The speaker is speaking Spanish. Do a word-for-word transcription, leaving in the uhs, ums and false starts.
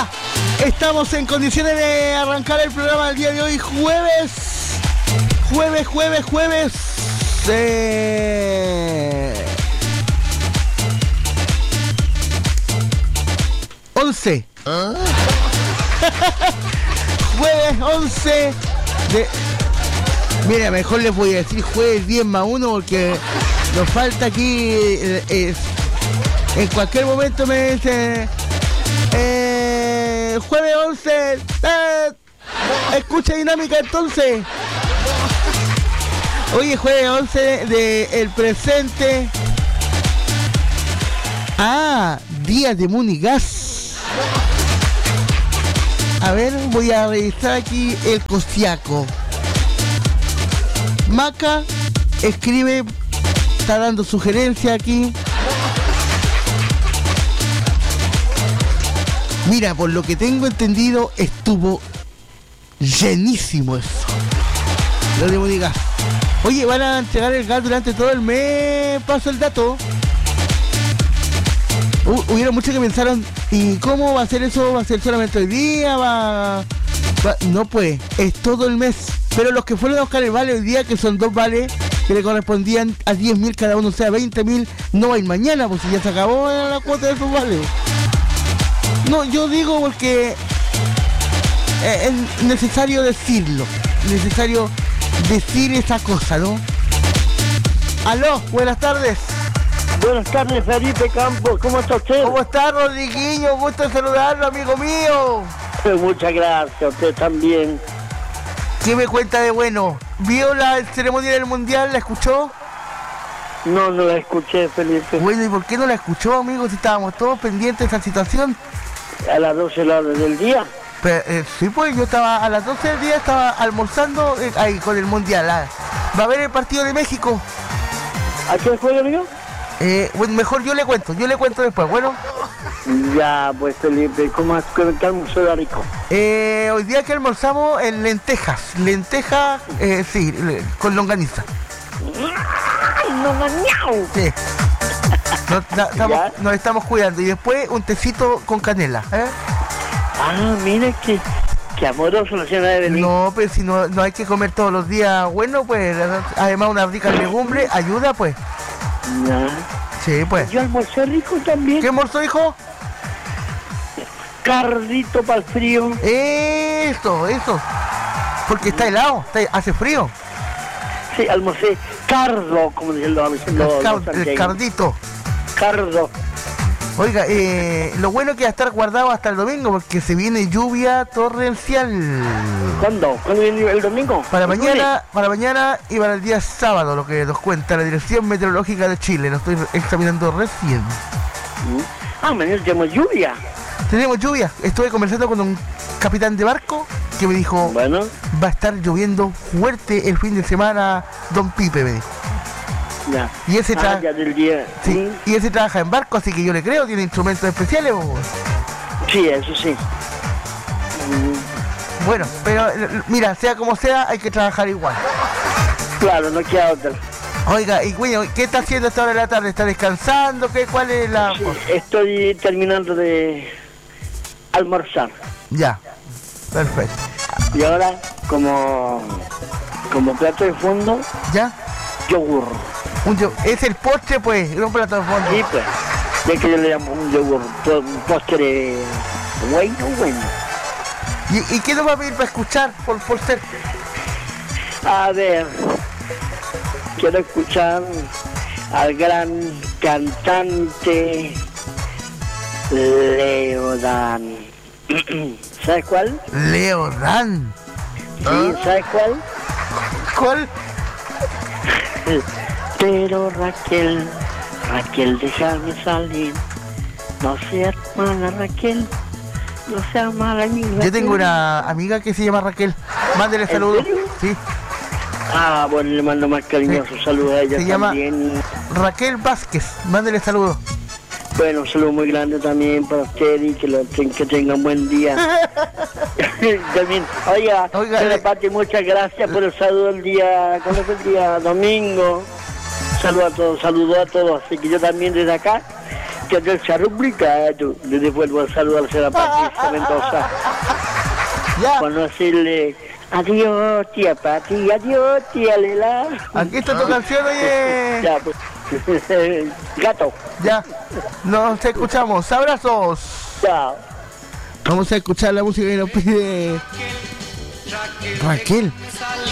Ya, estamos en condiciones de arrancar el programa del día de hoy, jueves, jueves, jueves, jueves, eh... once. ¿Ah? Jueves once de... Mira, mejor les voy a decir jueves diez más uno porque nos falta aquí, eh, eh, en cualquier momento me dicen... Eh, jueves once, eh, escucha dinámica entonces. Hoy es jueves once de el presente. Ah, día de Munigas. A ver, voy a revisar aquí el costiaco. Maca escribe, está dando sugerencia aquí. Mira, por lo que tengo entendido, estuvo llenísimo eso. Lo de Munigas. Oye, van a entregar el gas durante todo el mes, paso el dato. Uh, hubieron muchos que pensaron, ¿y cómo va a ser eso? ¿Va a ser solamente hoy día? ¿Va, va? No, pues, es todo el mes. Pero los que fueron a buscar el vale hoy día, que son dos vales que le correspondían a diez mil cada uno, o sea, veinte mil, no va a ir mañana, pues si ya se acabó la cuota de esos vales. No, yo digo porque es necesario decirlo, necesario decir esa cosa, ¿no? Aló, buenas tardes. Buenas tardes, Felipe Campos, ¿cómo está usted? ¿Cómo está, Rodriguinho? Gusto en saludarlo, amigo mío. Muchas gracias, usted también. ¿Qué me cuenta de bueno? ¿Vio la ceremonia del Mundial? ¿La escuchó? No, no la escuché, Felipe. Bueno, ¿y por qué no la escuchó, amigo, si estábamos todos pendientes de esa situación? A las doce del día. Pero, eh, sí, pues yo estaba a las doce del día, estaba almorzando eh, ahí con el Mundial. Ah. ¿Va a haber el partido de México? ¿A qué juega, amigo? Eh, bueno, mejor yo le cuento, yo le cuento después, ¿bueno? Ya, pues, Felipe, ¿cómo has almorzado de rico? Eh, hoy día que almorzamos en lentejas, lentejas, eh, sí, con longaniza. ¡No, sí. Nos, na, estamos, nos estamos cuidando. Y después un tecito con canela, ¿eh? Ah, mira que, que amoroso la cena de Belén. No, pero si no, no hay que comer todos los días, bueno, pues, además una rica legumbre ayuda, pues. Ya. Sí, pues. Yo almorcé rico también. ¿Qué almorzó, hijo? Cardito para el frío. Eso, eso. Porque está helado, está, hace frío. Sí, almorcé cardo, como dicen los amigos. El cardito. Cardo. Oiga, eh, lo bueno es que va a estar guardado hasta el domingo porque se viene lluvia torrencial. ¿Cuándo? ¿Cuándo viene el domingo? Para mañana, para mañana y para el día sábado, lo que nos cuenta la Dirección Meteorológica de Chile. Lo estoy examinando recién. Ah, mañana tenemos lluvia. Tenemos lluvia. Estuve conversando con un capitán de barco que me dijo, bueno, va a estar lloviendo fuerte el fin de semana, don Pipe, me dijo. Ya. Y ese trabaja, ah, del día. Sí, ¿Sí? Y ese trabaja en barco, así que yo le creo, tiene instrumentos especiales. ¿O? Sí, eso sí. Mm. Bueno, pero mira, sea como sea, hay que trabajar igual. Claro, no queda otra. Oiga, y bueno, ¿qué está haciendo esta hora de la tarde? ¿Está descansando? ¿Qué, ¿Cuál es la...? Sí, estoy terminando de almorzar. Ya, perfecto. Y ahora, como, como plato de fondo, ¿ya? Yogur. Un yo, es el postre, pues, un plato de fondo. Sí, pues, ya que yo le llamo un yogur, un postre bueno, bueno. ¿Y, y qué nos va a pedir para escuchar, por, por ser? A ver, quiero escuchar al gran cantante Leo Dan. ¿Sabes cuál? Leo Dan. Sí, ¿ah? ¿Sabes cuál? ¿Cuál? Pero Raquel, Raquel, déjame salir. No seas mala, Raquel. No seas mala, mi Raquel. Yo tengo una amiga que se llama Raquel. Mándele saludos. Sí. Ah, bueno, le mando más cariñoso sí. Saludos a ella se también. Llama Raquel Vázquez. Mándele saludos. Bueno, un saludo muy grande también para usted y que, lo, que tengan buen día. También, oiga, oiga señora Pati, muchas gracias por el saludo el día, ¿cuándo fue el día? Domingo. Saludos a todos, saludos a todos. Así que yo también desde acá que no se ha rubricado. Le devuelvo el saludo a la señora Patricia Mendoza. Ya. Conocerle. Adiós, tía Pati, adiós, tía Lela. Aquí está tu canción, oye. Ya, pues. Gato. Ya. Nos escuchamos. Abrazos. Chao. Vamos a escuchar la música que nos pide Raquel.